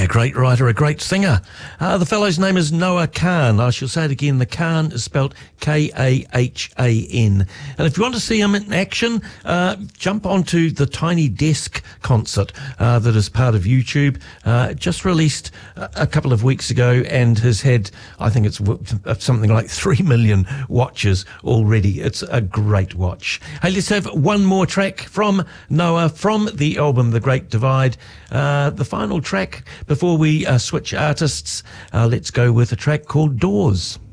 A great writer, a great singer. The fellow's name is Noah Kahan. I shall say it again. The Kahan is spelt Kahan. And if you want to see him in action, jump onto the Tiny Desk concert that is part of YouTube. Just released a couple of weeks ago and has had, I think it's something like 3 million watches already. It's a great watch. Hey, let's have one more track from Noah from the album The Great Divide. The final track before we switch artists. Let's go with a track called Doors.